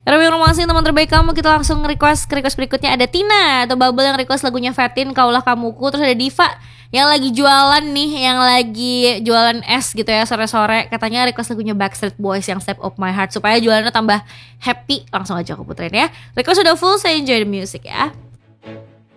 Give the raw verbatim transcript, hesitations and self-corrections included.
Karena informasi teman terbaik kamu, kita langsung request request berikutnya. Ada Tina atau Bubble yang request lagunya Fatin, Kaulah Kamuku. Terus ada Diva yang lagi jualan nih, yang lagi jualan es gitu ya sore-sore. Katanya request lagunya Backstreet Boys yang Step Up My Heart supaya jualannya tambah happy. Langsung aja aku puterin ya. Request udah full, saya enjoy the music ya.